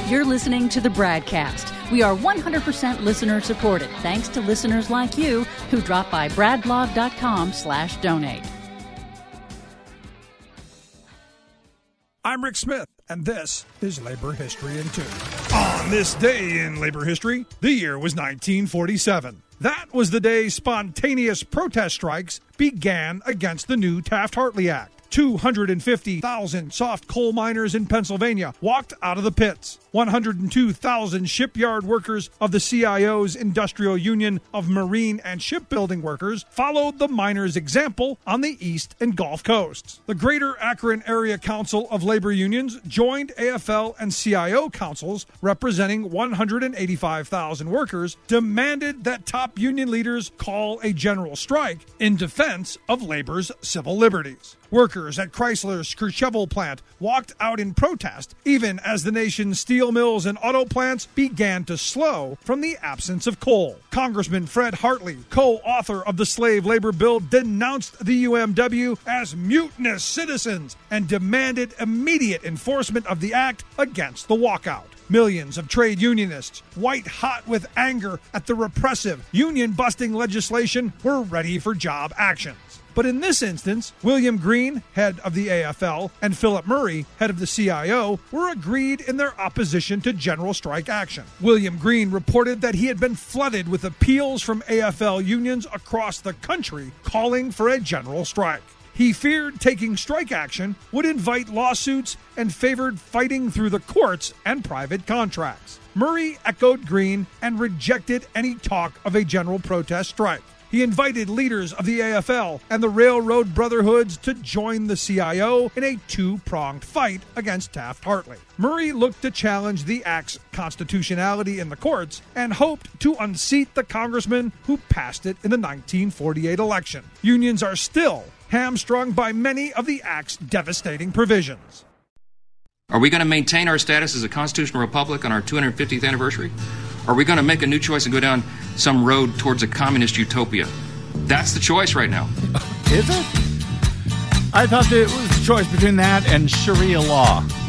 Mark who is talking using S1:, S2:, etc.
S1: You're listening to the BradCast. We are 100% listener supported, thanks to listeners like you who drop by bradblog.com/donate.
S2: I'm Rick Smith, and this is Labor History in 2. On this day in labor history, the year was 1947. That was the day spontaneous protest strikes began against the new Taft-Hartley Act. 250,000 soft coal miners in Pennsylvania walked out of the pits. 102,000 shipyard workers of the CIO's Industrial Union of Marine and Shipbuilding Workers followed the miners' example on the East and Gulf Coasts. The Greater Akron Area Council of Labor Unions joined AFL and CIO councils representing 185,000 workers, demanded that top union leaders call a general strike in defense of labor's civil liberties. Workers at Chrysler's Courchevel plant walked out in protest, even as the nation's steel mills and auto plants began to slow from the absence of coal. Congressman Fred Hartley, co-author of the Slave Labor Bill, denounced the UMW as mutinous citizens and demanded immediate enforcement of the act against the walkout. Millions of trade unionists, white hot with anger at the repressive, union-busting legislation, were ready for job actions. But in this instance, William Green, head of the AFL, and Philip Murray, head of the CIO, were agreed in their opposition to general strike action. William Green reported that he had been flooded with appeals from AFL unions across the country calling for a general strike. He feared taking strike action would invite lawsuits and favored fighting through the courts and private contracts. Murray echoed Green and rejected any talk of a general protest strike. He invited leaders of the AFL and the Railroad Brotherhoods to join the CIO in a two-pronged fight against Taft-Hartley. Murray looked to challenge the act's constitutionality in the courts and hoped to unseat the congressman who passed it in the 1948 election. Unions are still hamstrung by many of the act's devastating provisions.
S3: Are we going to maintain our status as a constitutional republic on our 250th anniversary? Are we going to make a new choice and go down some road towards a communist utopia? That's the choice right now.
S4: Is it? I thought it was a choice between that and Sharia law.